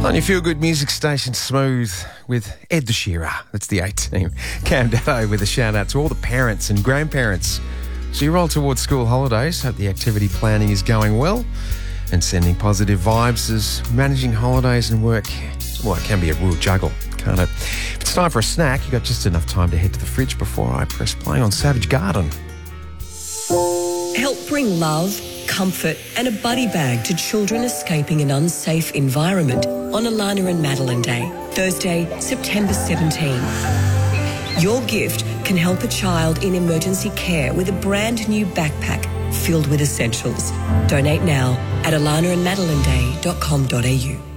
On your feel-good music station, Smooth, with Ed Sheeran. That's the A-team. Cam Datto with a shout-out to all the parents and grandparents. So you roll towards school holidays. Hope the activity planning is going well. And sending positive vibes as managing holidays and work, well, it can be a real juggle, can't it? If it's time for a snack, you've got just enough time to head to the fridge before I press play on Savage Garden. Help bring love, comfort and a buddy bag to children escaping an unsafe environment on Alana and Madeline Day, Thursday, September 17. Your gift can help a child in emergency care with a brand new backpack filled with essentials. Donate now at alanaandmadelineday.com.au.